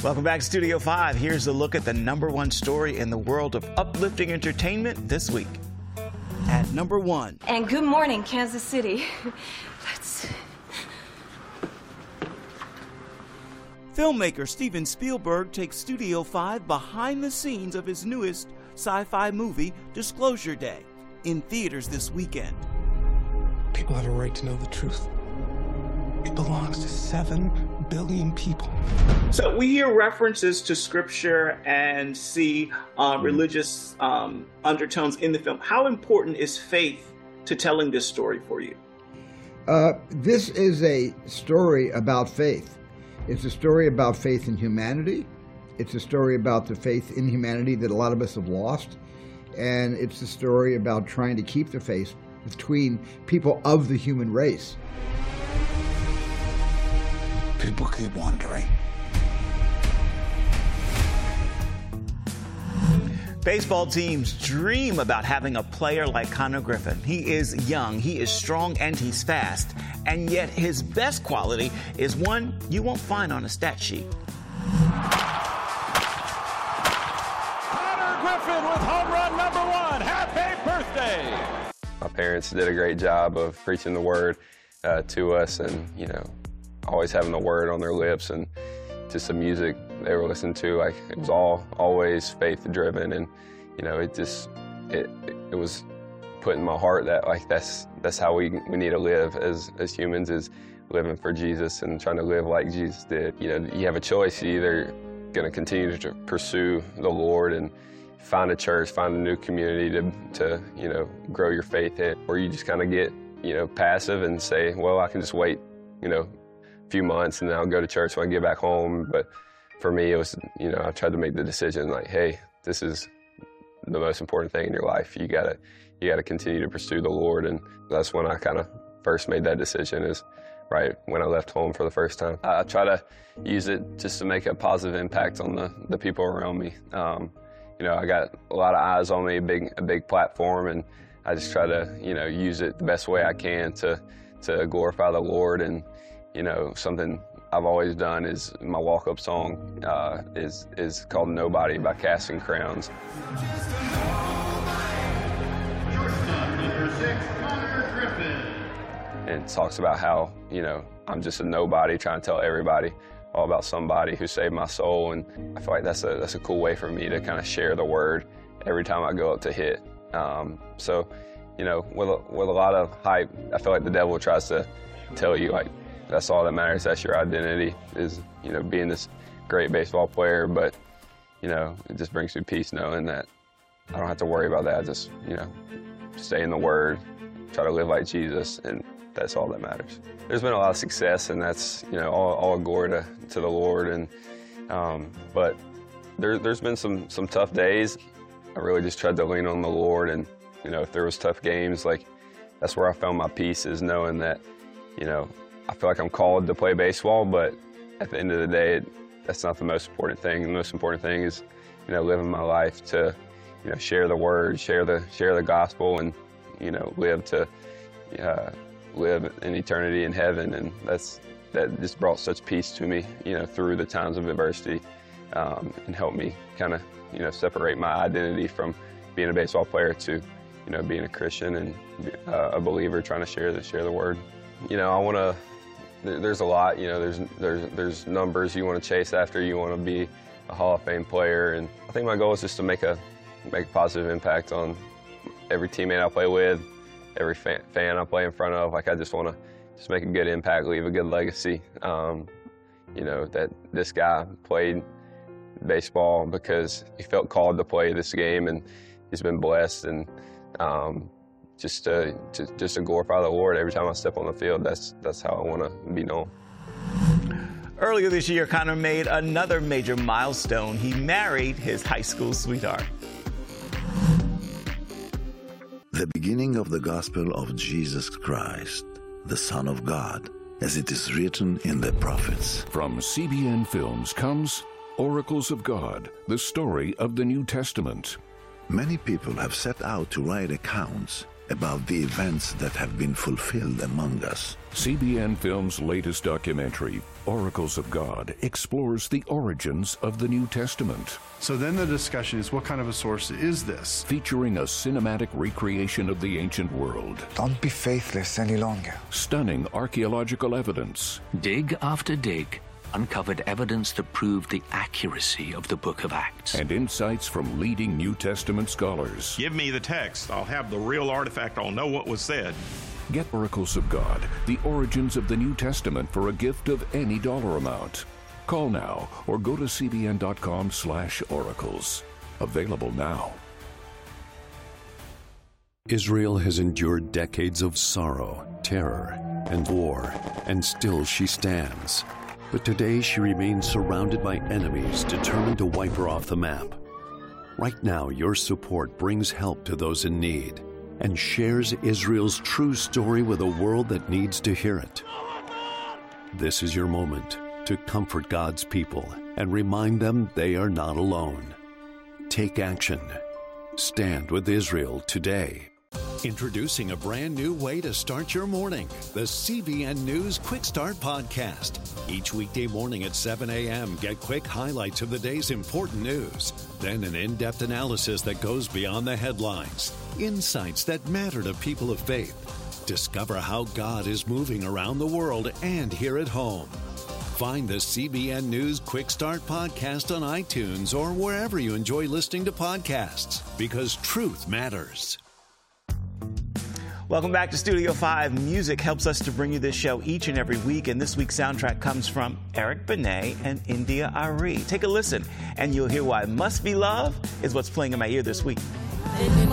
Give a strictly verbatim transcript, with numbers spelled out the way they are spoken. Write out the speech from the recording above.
Welcome back to Studio five. Here's a look at the number one story in the world of uplifting entertainment this week. At number one. And good morning, Kansas City. Let's... Filmmaker Steven Spielberg takes Studio five behind the scenes of his newest sci-fi movie, Disclosure Day, in theaters this weekend. People have a right to know the truth. It belongs to seven billion people. So we hear references to scripture and see uh, religious um, undertones in the film. How important is faith to telling this story for you? Uh, this is a story about faith. It's a story about faith in humanity. It's a story about the faith in humanity that a lot of us have lost. And it's a story about trying to keep the faith between people of the human race. People keep wondering. Baseball teams dream about having a player like Connor Griffin. He is young, he is strong, and he's fast. And yet his best quality is one you won't find on a stat sheet. Connor Griffin with home run number one. Happy birthday! My parents did a great job of preaching the word uh, to us, and, you know, always having the word on their lips, and just the music they were listening to, like, it was all always faith driven, and, you know, it just it it was put in my heart that, like, that's that's how we we need to live as as humans, is living for Jesus and trying to live like Jesus did. You know, you have a choice. You're either going to continue to pursue the Lord and find a church, find a new community to to you know grow your faith in, or you just kind of get you know passive and say, well, I can just wait, you know. few months and then I'll go to church when I get back home. But for me, it was, you know, I tried to make the decision like, hey, this is the most important thing in your life. You gotta, you gotta continue to pursue the Lord. And that's when I kind of first made that decision, is right when I left home for the first time. I, I try to use it just to make a positive impact on the, the people around me. Um, you know, I got a lot of eyes on me, a big, a big platform, and I just try to, you know, use it the best way I can to, to glorify the Lord. And you know, something I've always done is my walk-up song uh, is is called "Nobody" by Casting Crowns. And it talks about how, you know, I'm just a nobody trying to tell everybody all about somebody who saved my soul, and I feel like that's a that's a cool way for me to kind of share the word every time I go up to hit. Um, so, you know, with a, with a lot of hype, I feel like the devil tries to tell you, like, that's all that matters. That's your identity, is, you know, being this great baseball player. But, you know, it just brings me peace knowing that I don't have to worry about that. I just, you know, stay in the Word, try to live like Jesus, and that's all that matters. There's been a lot of success, and that's, you know, all, all glory to, to the Lord. And um, but there, there's been some some tough days. I really just tried to lean on the Lord, and, you know, if there was tough games, like, that's where I found my peace, is knowing that, you know, I feel like I'm called to play baseball, but at the end of the day, it, that's not the most important thing. The most important thing is, you know, living my life to, you know, share the word, share the share the gospel, and, you know, live to uh, live in eternity in heaven. And that's that just brought such peace to me, you know, through the times of adversity, um, and helped me kind of, you know, separate my identity from being a baseball player to, you know, being a Christian and uh, a believer trying to share the share the word. You know, I want to. There's a lot, you know, there's there's there's numbers you want to chase after. You want to be a Hall of Fame player, and I think my goal is just to make a make a positive impact on every teammate I play with, every fan, fan I play in front of. Like, I just want to just make a good impact, leave a good legacy. Um, you know, that this guy played baseball because he felt called to play this game, and he's been blessed, and um, Just to, to just to glorify the Lord every time I step on the field. That's that's how I want to be known. Earlier this year, Connor made another major milestone. He married his high school sweetheart. The beginning of the gospel of Jesus Christ, the Son of God, as it is written in the prophets. From C B N Films comes Oracles of God, the story of the New Testament. Many people have set out to write accounts about the events that have been fulfilled among us. C B N Films' latest documentary, Oracles of God, explores the origins of the New Testament. So then the discussion is, what kind of a source is this? Featuring a cinematic recreation of the ancient world. Don't be faithless any longer. Stunning archaeological evidence. Dig after dig uncovered evidence that proved the accuracy of the Book of Acts. And insights from leading New Testament scholars. Give me the text. I'll have the real artifact. I'll know what was said. Get Oracles of God, the origins of the New Testament for a gift of any dollar amount. Call now or go to cbn.com slash oracles. Available now. Israel has endured decades of sorrow, terror, and war, and still she stands. But today she remains surrounded by enemies determined to wipe her off the map. Right now, your support brings help to those in need and shares Israel's true story with a world that needs to hear it. This is your moment to comfort God's people and remind them they are not alone. Take action. Stand with Israel today. Introducing a brand new way to start your morning, the C B N News Quick Start Podcast. Each weekday morning at seven a.m., get quick highlights of the day's important news. Then an in-depth analysis that goes beyond the headlines. Insights that matter to people of faith. Discover how God is moving around the world and here at home. Find the C B N News Quick Start Podcast on iTunes or wherever you enjoy listening to podcasts, because truth matters. Welcome back to Studio five. Music helps us to bring you this show each and every week, and this week's soundtrack comes from Eric Benet and India Arie. Take a listen, and you'll hear why Must Be Love is what's playing in my ear this week. In